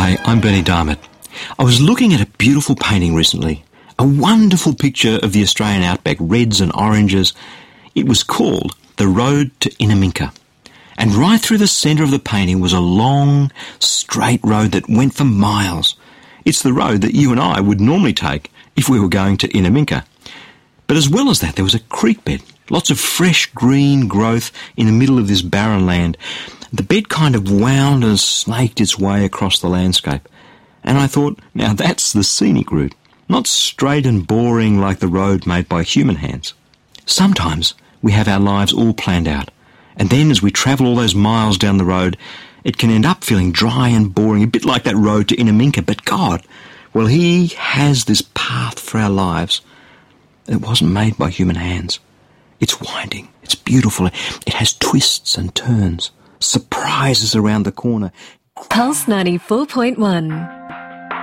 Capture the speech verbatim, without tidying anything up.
Hi, I'm Bernie Diamond. I was looking at a beautiful painting recently, a wonderful picture of the Australian outback, reds and oranges. It was called The Road to Inaminka. And right through the centre of the painting was a long, straight road that went for miles. It's the road that you and I would normally take if we were going to Inaminka. But as well as that, there was a creek bed, lots of fresh green growth in the middle of this barren land. The bed kind of wound and snaked its way across the landscape. And I thought, now that's the scenic route, not straight and boring like the road made by human hands. Sometimes we have our lives all planned out, and then as we travel all those miles down the road, it can end up feeling dry and boring, a bit like that road to Inaminka. But God, well, He has this path for our lives. It wasn't made by human hands. It's winding, it's beautiful, it has twists and turns, surprises around the corner. Pulse ninety-four point one.